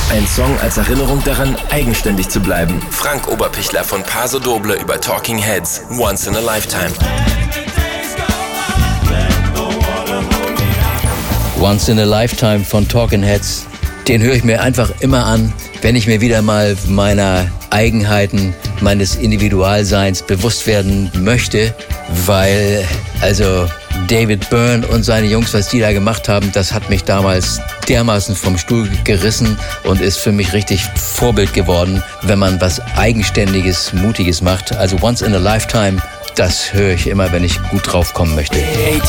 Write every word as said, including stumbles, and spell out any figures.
Ein Song als Erinnerung daran, eigenständig zu bleiben. Frank Oberpichler von Paso Doble über Talking Heads, Once in a Lifetime. Once in a Lifetime von Talking Heads. Den höre ich mir einfach immer an, wenn ich mir wieder mal meiner Eigenheiten, meines Individualseins bewusst werden möchte, weil also David Byrne und seine Jungs, was die da gemacht haben, das hat mich damals dermaßen vom Stuhl gerissen und ist für mich richtig Vorbild geworden, wenn man was Eigenständiges, Mutiges macht. Also Once in a Lifetime, das höre ich immer, wenn ich gut drauf kommen möchte.